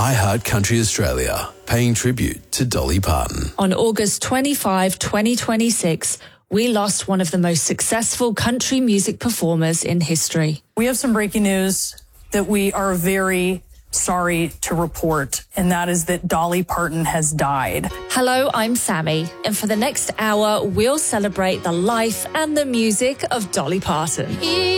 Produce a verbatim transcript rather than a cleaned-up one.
iHeart Country Australia, paying tribute to Dolly Parton. On August twenty-fifth, twenty twenty-six, we lost one of the most successful country music performers in history. We have some breaking news that we are very sorry to report, and that is that Dolly Parton has died. Hello, I'm Sammy, and for the next hour, we'll celebrate the life and the music of Dolly Parton.